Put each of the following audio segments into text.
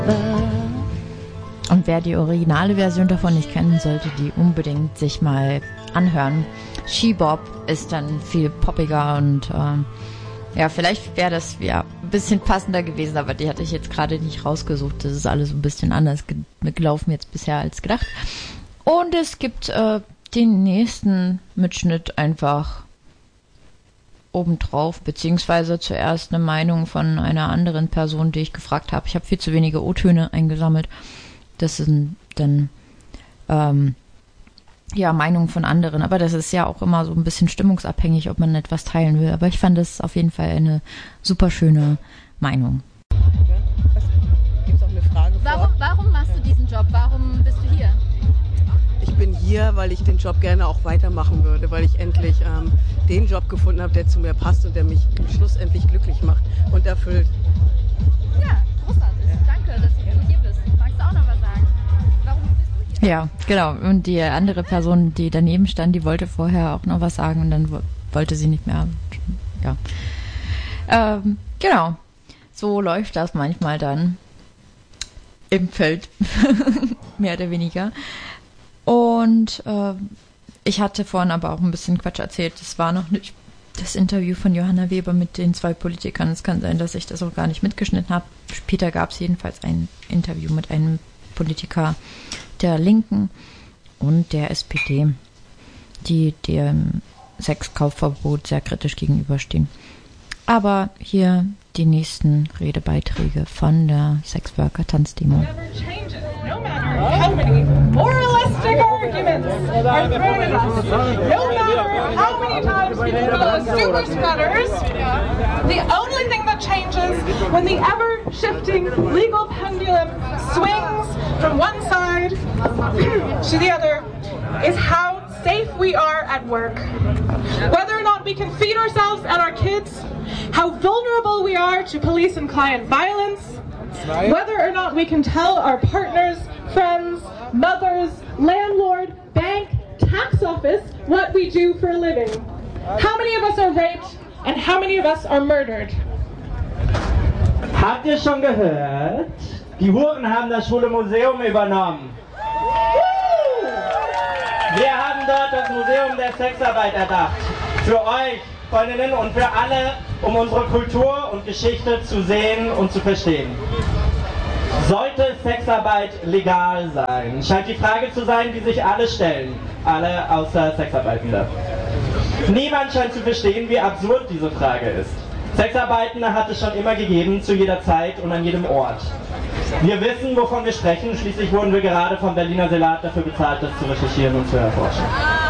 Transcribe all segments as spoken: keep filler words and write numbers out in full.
Und wer die originale Version davon nicht kennen, sollte die unbedingt sich mal anhören. She-Bop ist dann viel poppiger und ähm, ja, vielleicht wäre das ja ein bisschen passender gewesen, aber die hatte ich jetzt gerade nicht rausgesucht. Das ist alles ein bisschen anders ge- gelaufen jetzt bisher als gedacht. Und es gibt äh, den nächsten Mitschnitt einfach obendrauf, beziehungsweise zuerst eine Meinung von einer anderen Person, die ich gefragt habe. Ich habe viel zu wenige O-Töne eingesammelt. Das sind dann ähm, ja Meinungen von anderen, aber das ist ja auch immer so ein bisschen stimmungsabhängig, ob man etwas teilen will. Aber ich fand das auf jeden Fall eine super schöne Meinung. Gibt's auch eine Frage vor? Warum, warum machst du diesen Job? Warum bist du hier? Ich bin hier, weil ich den Job gerne auch weitermachen würde, weil ich endlich ähm, den Job gefunden habe, der zu mir passt und der mich schlussendlich glücklich macht und erfüllt. Ja, großartig. Ja. Danke, dass du hier bist. Magst du auch noch was sagen? Warum bist du hier? Ja, genau. Und die andere Person, die daneben stand, die wollte vorher auch noch was sagen und dann wo- wollte sie nicht mehr. Ja. Ähm, genau. So läuft das manchmal dann im Feld. Mehr oder weniger. Und äh, ich hatte vorhin aber auch ein bisschen Quatsch erzählt. Das war noch nicht das Interview von Johanna Weber mit den zwei Politikern. Es kann sein, dass ich das auch gar nicht mitgeschnitten habe. Später gab es jedenfalls ein Interview mit einem Politiker der Linken und der S P D, die dem Sexkaufverbot sehr kritisch gegenüberstehen. Aber hier die nächsten Redebeiträge von der Sexworker-Tanzdemo. No matter how many moralistic arguments are thrown at us, no matter how many times we call us super spreaders, the only thing that changes when the ever-shifting legal pendulum swings from one side to the other is how safe we are at work. Whether or not we can feed ourselves and our kids, how vulnerable we are to police and client violence, whether or not we can tell our partners, friends, mothers, landlord, bank, tax office what we do for a living. How many of us are raped and how many of us are murdered? Habt ihr schon gehört? Die Huren haben das Schwule Museum übernommen. Wir haben dort das Museum der Sexarbeit erdacht. Für euch, Freundinnen, und für alle, um unsere Kultur und Geschichte zu sehen und zu verstehen. Sollte Sexarbeit legal sein? Scheint die Frage zu sein, die sich alle stellen. Alle außer Sexarbeitende. Niemand scheint zu verstehen, wie absurd diese Frage ist. Sexarbeitende hat es schon immer gegeben, zu jeder Zeit und an jedem Ort. Wir wissen, wovon wir sprechen. Schließlich wurden wir gerade vom Berliner Senat dafür bezahlt, das zu recherchieren und zu erforschen.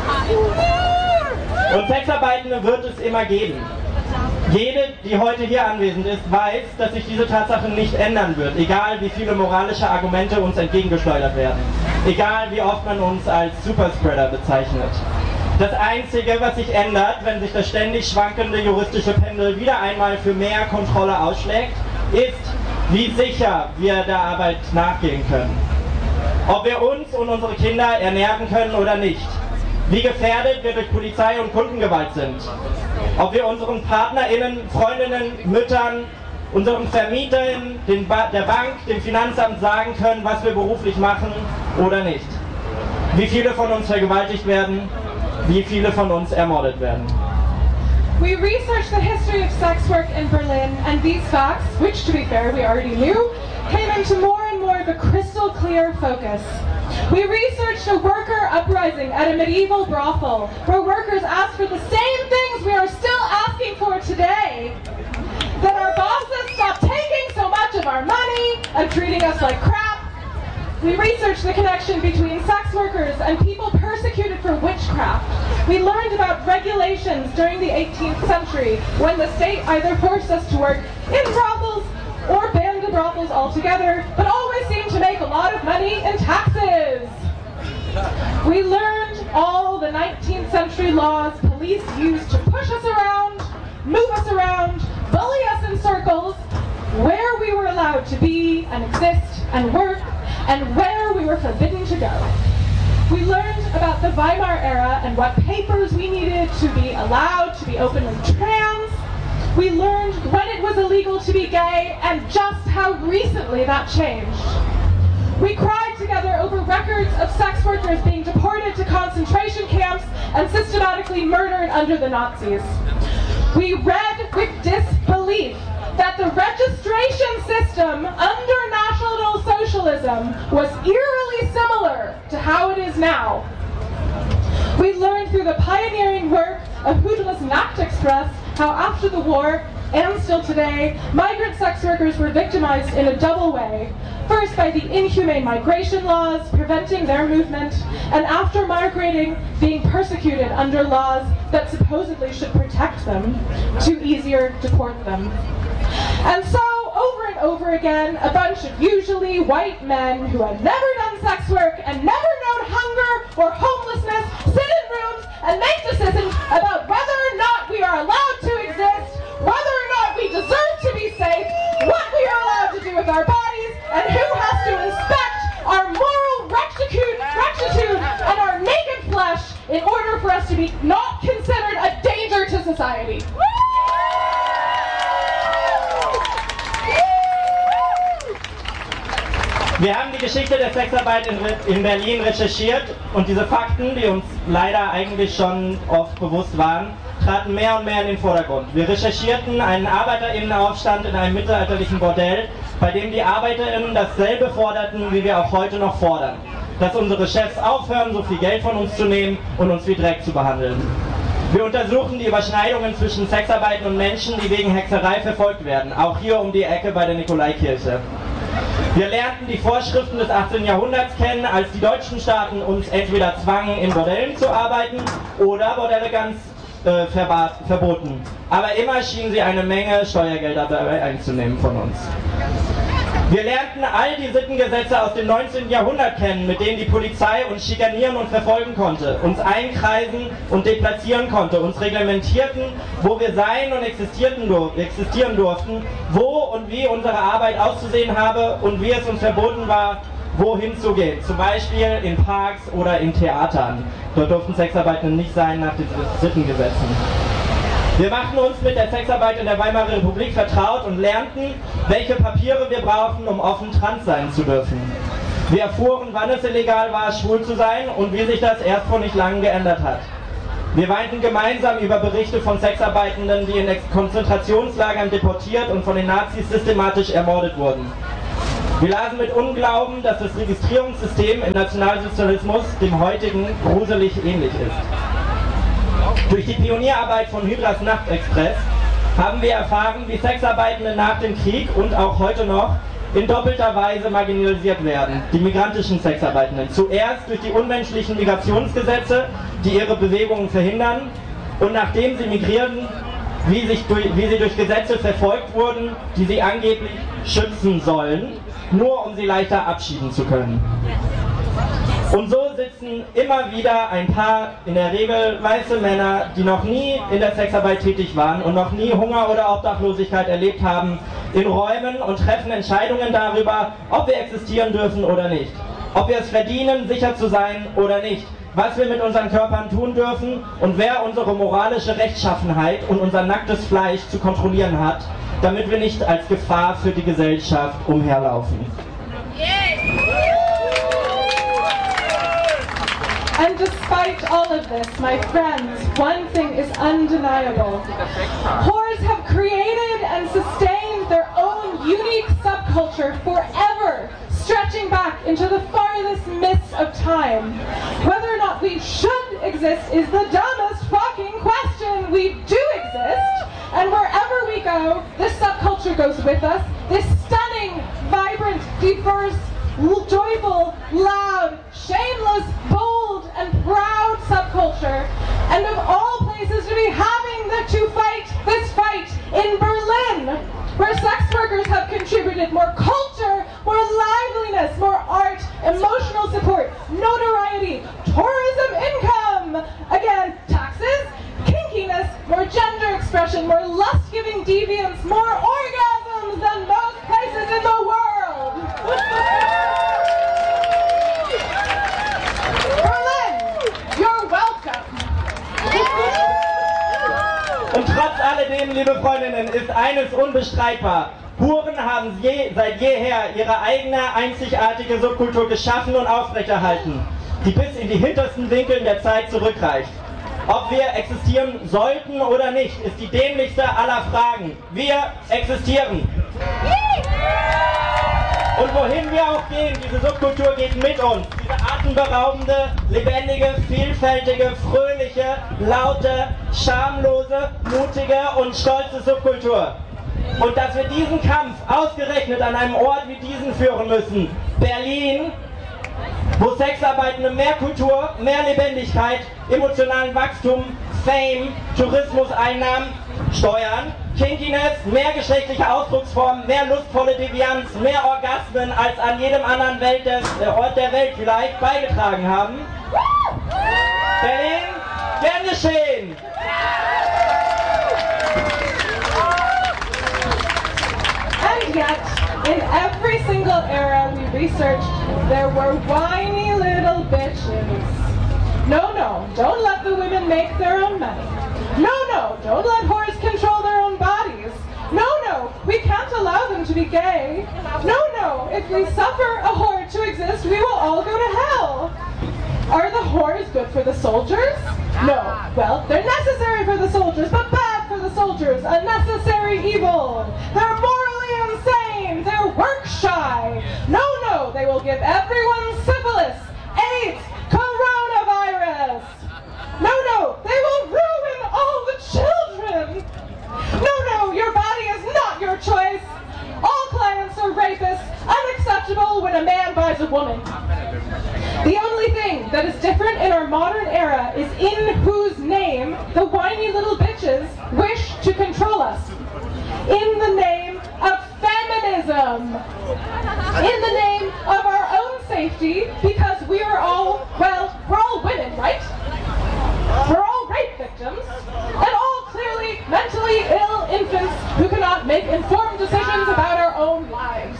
Und Sexarbeitende wird es immer geben. Jede, die heute hier anwesend ist, weiß, dass sich diese Tatsache nicht ändern wird, egal wie viele moralische Argumente uns entgegengeschleudert werden, egal wie oft man uns als Superspreader bezeichnet. Das Einzige, was sich ändert, wenn sich das ständig schwankende juristische Pendel wieder einmal für mehr Kontrolle ausschlägt, ist, wie sicher wir der Arbeit nachgehen können. Ob wir uns und unsere Kinder ernähren können oder nicht. Wie gefährdet wir durch Polizei und Kundengewalt sind. Ob wir unseren PartnerInnen, Freundinnen, Müttern, unseren Vermietern, den ba- der Bank, dem Finanzamt sagen können, was wir beruflich machen oder nicht. Wie viele von uns vergewaltigt werden, wie viele von uns ermordet werden. We researched the history of sex work in Berlin, and these facts, which to be fair we already knew, came into more and more of a crystal clear focus. We researched a worker uprising at a medieval brothel, where workers asked for the same things we are still asking for today. That our bosses stop taking so much of our money and treating us like crap. We researched the connection between sex workers and people persecuted for witchcraft. We learned about regulations during the eighteenth century when the state either forced us to work in brothels or banned the brothels altogether, but always seemed to make a lot of money in taxes. We learned all the nineteenth century laws police used to push us around, move us around, bully us in circles, where we were allowed to be and exist and work, and where we were forbidden to go. We learned about the Weimar era and what papers we needed to be allowed to be openly trans. We learned when it was illegal to be gay and just how recently that changed. We cried together over records of sex workers being deported to concentration camps and systematically murdered under the Nazis. We read with disbelief that the registration system under National Socialism was eerily similar to how it is now. We learned through the pioneering work of Hoodless Nachtexpress how after the war, and still today, migrant sex workers were victimized in a double way. First by the inhumane migration laws preventing their movement, and after migrating, being persecuted under laws that supposedly should protect them, to easier deport them. And so, over and over again, a bunch of usually white men who had never done sex work and never known hunger or homelessness sit in rooms and make decisions about whether or not we are allowed to exist, whether or not we deserve to be safe, what we are allowed to do with our bodies, and who has to inspect our moral rectitude, rectitude and our naked flesh in order for us to be not considered a danger to society. Wir haben die Geschichte der Sexarbeit in, in Berlin recherchiert und diese Fakten, die uns leider eigentlich schon oft bewusst waren, traten mehr und mehr in den Vordergrund. Wir recherchierten einen ArbeiterInnenaufstand in einem mittelalterlichen Bordell, bei dem die ArbeiterInnen dasselbe forderten, wie wir auch heute noch fordern. Dass unsere Chefs aufhören, so viel Geld von uns zu nehmen und uns wie Dreck zu behandeln. Wir untersuchen die Überschneidungen zwischen Sexarbeiten und Menschen, die wegen Hexerei verfolgt werden, auch hier um die Ecke bei der Nikolaikirche. Wir lernten die Vorschriften des achtzehnten Jahrhunderts kennen, als die deutschen Staaten uns entweder zwangen, in Bordellen zu arbeiten oder Bordelle ganz äh, verbat, verboten. Aber immer schienen sie eine Menge Steuergelder dabei einzunehmen von uns. Wir lernten all die Sittengesetze aus dem neunzehnten Jahrhundert kennen, mit denen die Polizei uns schikanieren und verfolgen konnte, uns einkreisen und deplatzieren konnte, uns reglementierten, wo wir sein und existierten dur- existieren durften, wo und wie unsere Arbeit auszusehen habe und wie es uns verboten war, wohin zu gehen. Zum Beispiel in Parks oder in Theatern. Dort durften Sexarbeitende nicht sein nach den Sittengesetzen. Wir machten uns mit der Sexarbeit in der Weimarer Republik vertraut und lernten, welche Papiere wir brauchten, um offen trans sein zu dürfen. Wir erfuhren, wann es illegal war, schwul zu sein und wie sich das erst vor nicht langem geändert hat. Wir weinten gemeinsam über Berichte von Sexarbeitenden, die in Konzentrationslagern deportiert und von den Nazis systematisch ermordet wurden. Wir lasen mit Unglauben, dass das Registrierungssystem im Nationalsozialismus dem heutigen gruselig ähnlich ist. Durch die Pionierarbeit von Hydras Nachtexpress haben wir erfahren, wie Sexarbeitende nach dem Krieg und auch heute noch in doppelter Weise marginalisiert werden, die migrantischen Sexarbeitenden. Zuerst durch die unmenschlichen Migrationsgesetze, die ihre Bewegungen verhindern, und nachdem sie migrieren, wie, sich durch, wie sie durch Gesetze verfolgt wurden, die sie angeblich schützen sollen, nur um sie leichter abschieben zu können. Und so sitzen immer wieder ein paar, in der Regel weiße Männer, die noch nie in der Sexarbeit tätig waren und noch nie Hunger oder Obdachlosigkeit erlebt haben, in Räumen und treffen Entscheidungen darüber, ob wir existieren dürfen oder nicht. Ob wir es verdienen, sicher zu sein oder nicht. Was wir mit unseren Körpern tun dürfen und wer unsere moralische Rechtschaffenheit und unser nacktes Fleisch zu kontrollieren hat, damit wir nicht als Gefahr für die Gesellschaft umherlaufen. And despite all of this, my friends, one thing is undeniable. Whores have created and sustained their own unique subculture forever, stretching back into the farthest mists of time. Whether or not we should exist is the dumbest fucking question. We do exist, and wherever we go, this subculture goes with us. This stunning, vibrant, diverse, joyful, loud, shameless, bold, and proud subculture, and of all places to be having the to fight this fight in Berlin, where sex workers have contributed more culture, more liveliness, more art, emotional support, notoriety, tourism income, again, taxes, kinkiness, more gender expression, more lust-giving deviance, more orgasms than most places in the world. Und trotz alledem, liebe Freundinnen, ist eines unbestreitbar. Huren haben je, seit jeher ihre eigene einzigartige Subkultur geschaffen und aufrechterhalten, die bis in die hintersten Winkel der Zeit zurückreicht. Ob wir existieren sollten oder nicht, ist die dämlichste aller Fragen. Wir existieren. Und wohin wir auch gehen, diese Subkultur geht mit uns. Diese atemberaubende, lebendige, vielfältige, fröhliche, laute, schamlose, mutige und stolze Subkultur. Und dass wir diesen Kampf ausgerechnet an einem Ort wie diesen führen müssen, Berlin, wo Sexarbeitende mehr Kultur, mehr Lebendigkeit, emotionalen Wachstum, Fame, Tourismuseinnahmen, Steuern, Kinkiness, mehr geschlechtliche Ausdrucksformen, mehr lustvolle Devianz, mehr Orgasmen als an jedem anderen Welt des, äh, Ort der Welt vielleicht beigetragen haben. Berlin, gern geschehen! And yet, in every single era we researched, there were whiny little bitches. No, no, don't let the women make their own money. No, no, don't let whores control their own bodies. No, no, we can't allow them to be gay. No, no, if we suffer a whore to exist, we will all go to hell. Are the whores good for the soldiers? No. Well, they're necessary for the soldiers, but bad for the soldiers. A necessary evil. They're morally insane. They're work shy. No, no, they will give everyone syphilis, AIDS, coronavirus. No, no, they will ruin all the children. No, no, your body is not your choice. All clients are rapists. Unacceptable when a man buys a woman. The only thing that is different in our modern era is in whose name the whiny little bitches wish to control us. In the name of feminism. In the name of our own safety, because we are all, well, we're all women, right? We're all rape victims, and all clearly mentally ill infants who cannot make informed decisions about our own lives.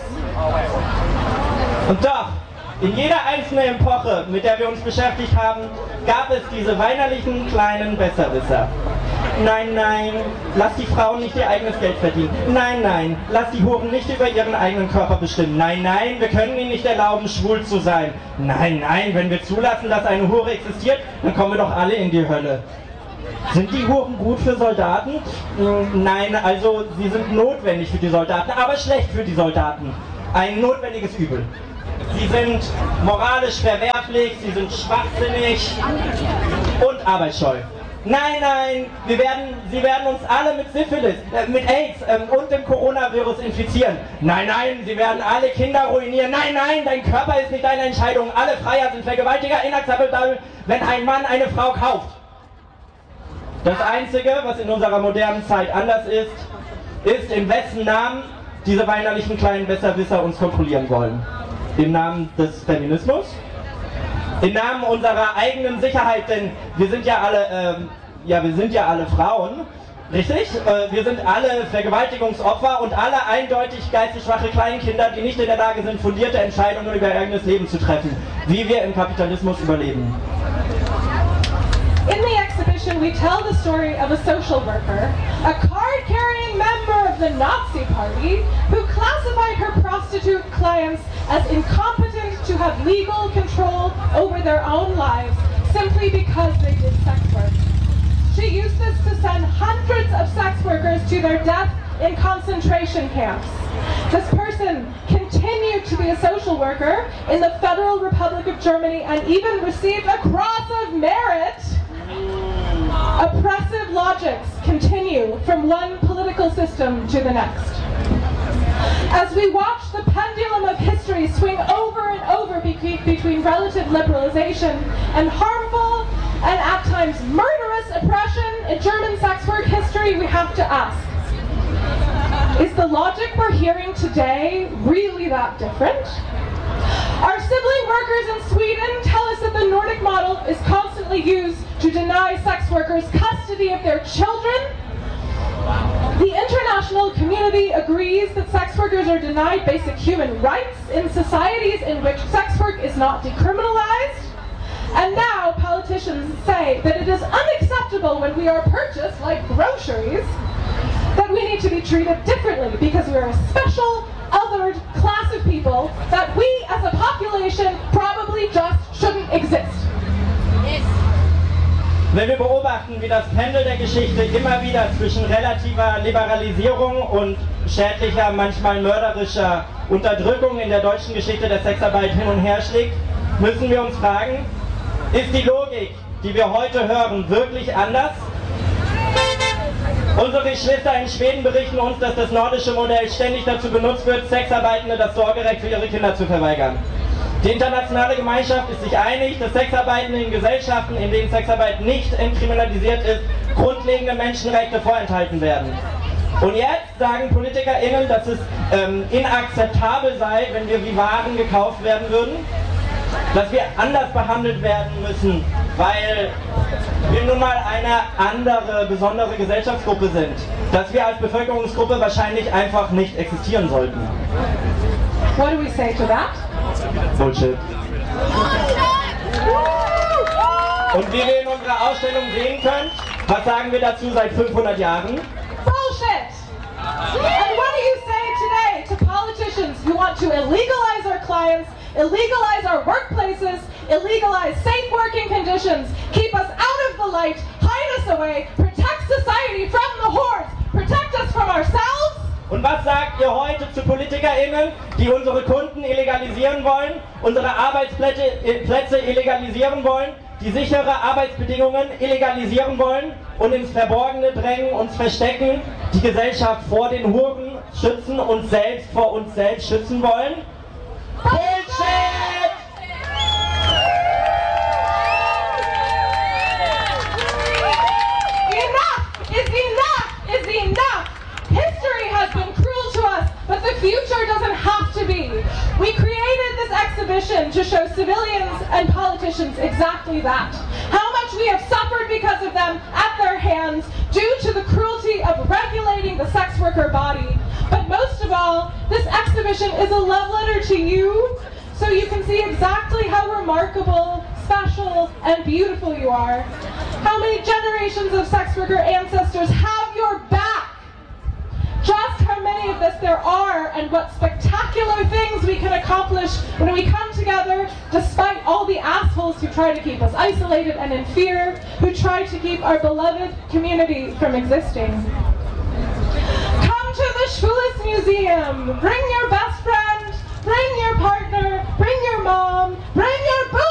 Und doch, in jeder einzelnen Epoche, mit der wir uns beschäftigt haben, gab es diese weinerlichen kleinen Besserwisser. Nein, nein, lass die Frauen nicht ihr eigenes Geld verdienen. Nein, nein, lass die Huren nicht über ihren eigenen Körper bestimmen. Nein, nein, wir können ihnen nicht erlauben, schwul zu sein. Nein, nein, wenn wir zulassen, dass eine Hure existiert, dann kommen wir doch alle in die Hölle. Sind die Huren gut für Soldaten? Nein, also sie sind notwendig für die Soldaten, aber schlecht für die Soldaten. Ein notwendiges Übel. Sie sind moralisch verwerflich, sie sind schwachsinnig und arbeitsscheu. Nein, nein, wir werden, sie werden uns alle mit Syphilis, äh, mit AIDS ähm, und dem Coronavirus infizieren. Nein, nein, sie werden alle Kinder ruinieren. Nein, nein, dein Körper ist nicht deine Entscheidung. Alle Freier sind Vergewaltiger, inakzeptabel, wenn ein Mann eine Frau kauft. Das Einzige, was in unserer modernen Zeit anders ist, ist, in wessen Namen diese weinerlichen kleinen Besserwisser uns kontrollieren wollen. Im Namen des Feminismus? Im Namen unserer eigenen Sicherheit, denn wir sind ja alle, ähm, ja, wir sind ja alle Frauen, richtig? Äh, wir sind alle Vergewaltigungsopfer und alle eindeutig geistesschwache Kleinkinder, die nicht in der Lage sind, fundierte Entscheidungen über ihr eigenes Leben zu treffen, wie wir im Kapitalismus überleben. In the exhibition, we tell the story of a social worker, a card-carrying member of the Nazi Party, who classified her prostitute clients as incompetent to have legal control over their own lives simply because they did sex work. She used this to send hundreds of sex workers to their death in concentration camps. This person continued to be a social worker in the Federal Republic of Germany and even received a Cross of Merit. Oppressive logics continue from one political system to the next. As we watch the pendulum of history swing over and over be- between relative liberalization and harmful and at times murderous oppression in German sex work history, we have to ask, is the logic we're hearing today really that different? Our sibling workers in Sweden tell us that the Nordic model is constantly used to deny sex workers custody of their children. The international community agrees that sex workers are denied basic human rights in societies in which sex work is not decriminalized. And now politicians say that it is unacceptable when we are purchased like groceries that we need to be treated differently because we are a special, othered class of people that we as a population probably just shouldn't exist. Yes. Wenn wir beobachten, wie das Pendel der Geschichte immer wieder zwischen relativer Liberalisierung und schädlicher, manchmal mörderischer Unterdrückung in der deutschen Geschichte der Sexarbeit hin und her schlägt, müssen wir uns fragen, ist die Logik, die wir heute hören, wirklich anders? Unsere Geschwister in Schweden berichten uns, dass das nordische Modell ständig dazu benutzt wird, Sexarbeitende das Sorgerecht für ihre Kinder zu verweigern. Die internationale Gemeinschaft ist sich einig, dass Sexarbeitende in Gesellschaften, in denen Sexarbeit nicht entkriminalisiert ist, grundlegende Menschenrechte vorenthalten werden. Und jetzt sagen PolitikerInnen, dass es ähm, inakzeptabel sei, wenn wir wie Waren gekauft werden würden, dass wir anders behandelt werden müssen, weil wir nun mal eine andere, besondere Gesellschaftsgruppe sind, dass wir als Bevölkerungsgruppe wahrscheinlich einfach nicht existieren sollten. What do we say to that? Bullshit. Und wie wir in unserer Ausstellung sehen können, was sagen wir dazu seit fünfhundert Jahren? Bullshit! And what do you say today to politicians who want to illegalize our clients, illegalize our workplaces, illegalize safe working conditions, keep us out of the light, hide us away, protect society from the hordes, protect us from ourselves? Und was sagt ihr heute zu PolitikerInnen, die unsere Kunden illegalisieren wollen, unsere Arbeitsplätze Plätze illegalisieren wollen, die sichere Arbeitsbedingungen illegalisieren wollen und ins Verborgene drängen, uns verstecken, die Gesellschaft vor den Huren schützen, uns selbst vor uns selbst schützen wollen? Bullshit! Enough is enough is enough! History has been cruel to us, but the future doesn't have to be. We created this exhibition to show civilians and politicians exactly that. How much we have suffered because of them at their hands due to the cruelty of regulating the sex worker body. But most of all, this exhibition is a love letter to you, so you can see exactly how remarkable, special, and beautiful you are. How many generations of sex worker ancestors have your back. Just how many of this there are and what spectacular things we can accomplish when we come together despite all the assholes who try to keep us isolated and in fear, who try to keep our beloved community from existing. Come to the Schwules Museum. Bring your best friend, bring your partner, bring your mom, bring your boo